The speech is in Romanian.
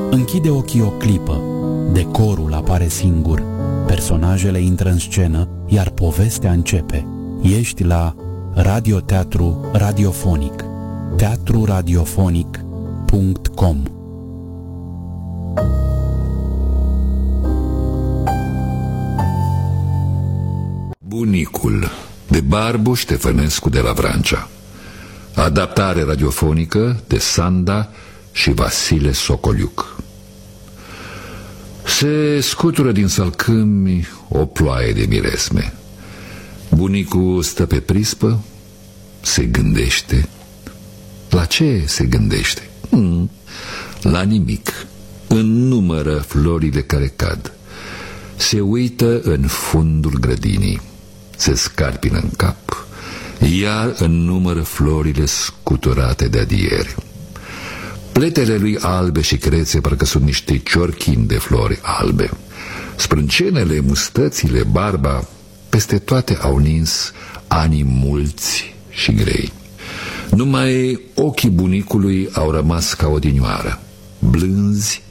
Închide ochii o clipă, decorul apare singur, personajele intră în scenă, iar povestea începe. Ești la radioteatru radiofonic, teatruradiofonic.com. Bunicul, de Barbu Ștefănescu de la Vrancea. Adaptare radiofonică de Sanda și Vasile Socoliuc. Se scutură din salcâmi o ploaie de miresme. Bunicul stă pe prispă, se gândește. La ce se gândește? La nimic. Înnumără florile care cad. Se uită în fundul grădinii. Se scarpină în cap, iar înnumără florile scuturate de adieri. Pletele lui albe și crețe parcă sunt niște ciorchini de flori albe. Sprâncenele, mustățile, barba, peste toate au nins anii mulți și grei. Numai ochii bunicului au rămas ca odinioară, blânzi